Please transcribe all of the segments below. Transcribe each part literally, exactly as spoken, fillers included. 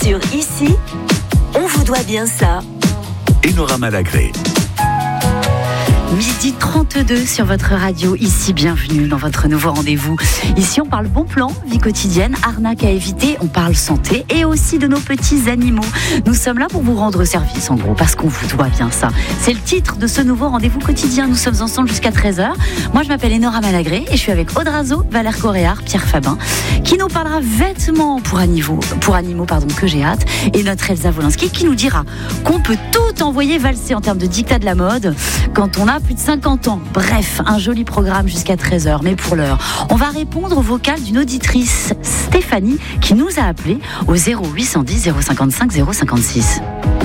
Sur Ici, on vous doit bien ça. Enora Malagré. midi trente-deux sur votre radio. Ici, bienvenue dans votre nouveau rendez-vous. Ici, on parle bon plan, vie quotidienne, arnaque à éviter, on parle santé et aussi de nos petits animaux. Nous sommes là pour vous rendre service, en gros, parce qu'on vous doit bien ça. C'est le titre de ce nouveau rendez-vous quotidien. Nous sommes ensemble jusqu'à treize heures. Moi, je m'appelle Enora Malagré et je suis avec Aude Razo, Valère Coréard, Pierre Fabin, qui nous parlera vêtements pour animaux, pour animaux pardon, que j'ai hâte, et notre Elsa Wolinski qui nous dira qu'on peut tout envoyer valser en termes de dictat de la mode quand on a plus de cinquante ans. Bref, un joli programme jusqu'à treize heures. Mais pour l'heure, on va répondre au vocal d'une auditrice, Stéphanie, qui nous a appelé au zéro huit cent dix zéro cinquante-cinq zéro cinquante-six.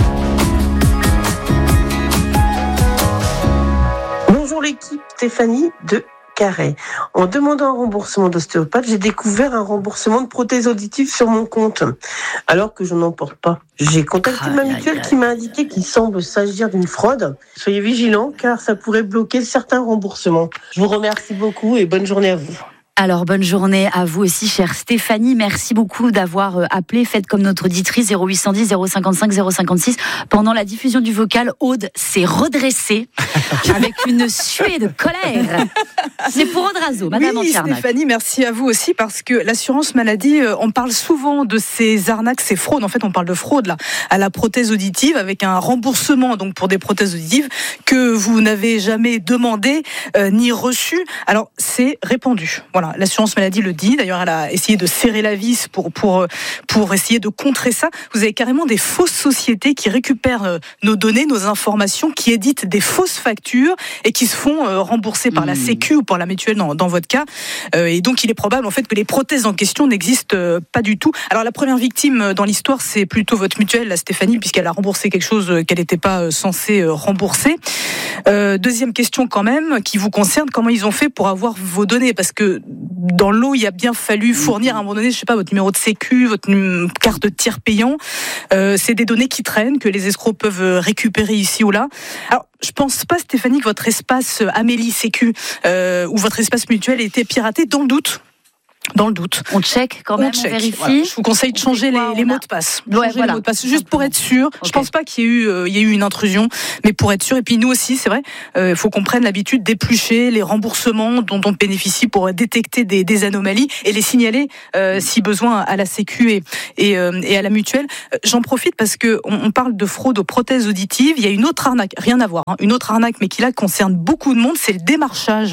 Bonjour l'équipe, Stéphanie de Carré. En demandant un remboursement d'ostéopathe, j'ai découvert un remboursement de prothèses auditives sur mon compte, alors que je n'en porte pas. J'ai contacté aïe, ma aïe, mutuelle aïe. qui m'a indiqué qu'il semble s'agir d'une fraude. Soyez vigilants car ça pourrait bloquer certains remboursements. Je vous remercie beaucoup et bonne journée à vous. Alors, bonne journée à vous aussi, chère Stéphanie. Merci beaucoup d'avoir appelé. Faites comme notre auditrice zéro huit cent dix zéro cinquante-cinq zéro cinquante-six. Pendant la diffusion du vocal, Aude s'est redressée avec une suée de colère. C'est pour Aude Razo, Madame Oui, Anti-Arnaque. Stéphanie, merci à vous aussi parce que l'assurance maladie, on parle souvent de ces arnaques, ces fraudes. En fait, on parle de fraude là à la prothèse auditive avec un remboursement donc pour des prothèses auditives que vous n'avez jamais demandé euh, ni reçu. Alors, c'est répandu. Voilà. L'assurance maladie le dit. D'ailleurs, elle a essayé de serrer la vis pour, pour, pour essayer de contrer ça. Vous avez carrément des fausses sociétés qui récupèrent nos données, nos informations, qui éditent des fausses factures et qui se font rembourser par la Sécu ou par la mutuelle dans, dans votre cas. Et donc, il est probable en fait que les prothèses en question n'existent pas du tout. Alors, la première victime dans l'histoire, c'est plutôt votre mutuelle, la Stéphanie, puisqu'elle a remboursé quelque chose qu'elle n'était pas censée rembourser. Euh, deuxième question quand même, qui vous concerne, comment ils ont fait pour avoir vos données ? Parce que dans l'eau, il a bien fallu fournir à un moment donné, je sais pas, votre numéro de sécu, votre num- carte de tiers payant. Euh, c'est des données qui traînent, que les escrocs peuvent récupérer ici ou là. Alors, je pense pas, Stéphanie, que votre espace Amélie Sécu euh, ou votre espace mutuel ait été piraté. Dans le doute. Dans le doute. On check quand même, on, check. vérifie. Voilà. Je vous conseille de changer quoi, les, les a... mots de passe. Ouais, changer voilà. les mots de passe, juste pour être sûr. Okay. Je pense pas qu'il y ait eu, euh, il y ait eu une intrusion, mais pour être sûr. Et puis nous aussi, c'est vrai, il euh, faut qu'on prenne l'habitude d'éplucher les remboursements dont on bénéficie pour détecter des, des anomalies et les signaler euh, si besoin à la Sécu et, et, euh, et à la mutuelle. J'en profite parce que on, on parle de fraude aux prothèses auditives. Il y a une autre arnaque, rien à voir, hein, une autre arnaque, mais qui là concerne beaucoup de monde, c'est le démarchage.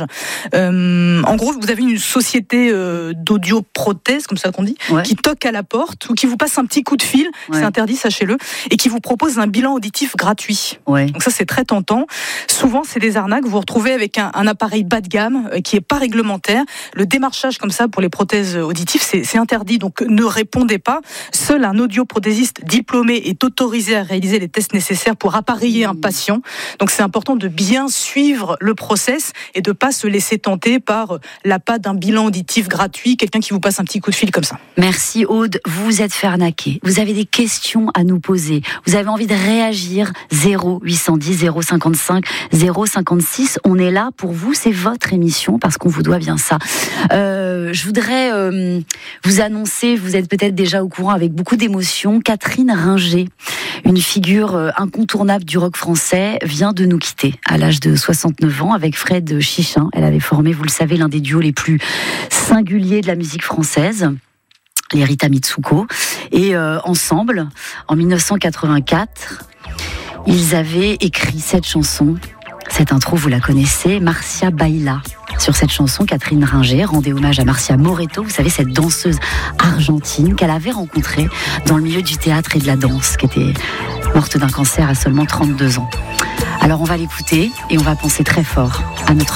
Euh, en gros, vous avez une société euh, d'audioprothèse, comme ça qu'on dit, ouais. qui toque à la porte ou qui vous passe un petit coup de fil, ouais. c'est interdit, sachez-le, et qui vous propose un bilan auditif gratuit. Ouais. Donc ça, c'est très tentant. Souvent, c'est des arnaques. Vous vous retrouvez avec un, un appareil bas de gamme euh, qui est pas réglementaire. Le démarchage comme ça pour les prothèses auditives, c'est, c'est interdit. Donc ne répondez pas. Seul un audioprothésiste diplômé est autorisé à réaliser les tests nécessaires pour appareiller mmh. un patient. Donc c'est important de bien suivre le process et de pas se laisser tenter par l'appât d'un bilan auditif gratuit, quelqu'un qui vous passe un petit coup de fil comme ça. Merci Aude, vous vous êtes fait arnaquer. Vous avez des questions à nous poser. Vous avez envie de réagir. zéro huit cent dix zéro cinquante-cinq zéro cinquante-six. On est là pour vous, c'est votre émission parce qu'on vous doit bien ça. Euh, je voudrais euh, vous annoncer, vous êtes peut-être déjà au courant avec beaucoup d'émotion, Catherine Ringer, une figure incontournable du rock français, vient de nous quitter à l'âge de soixante-neuf ans avec Fred Chichin. Elle avait formé, vous le savez, l'un des duos les plus singuliers de la musique française, les Rita Mitsuko. Et euh, ensemble, en dix-neuf cent quatre-vingt-quatre, ils avaient écrit cette chanson. Cette intro, vous la connaissez, Marcia Baila. Sur cette chanson, Catherine Ringer rendait hommage à Marcia Moreto, vous savez, cette danseuse argentine qu'elle avait rencontrée dans le milieu du théâtre et de la danse, qui était morte d'un cancer à seulement trente-deux ans. Alors on va l'écouter et on va penser très fort à notre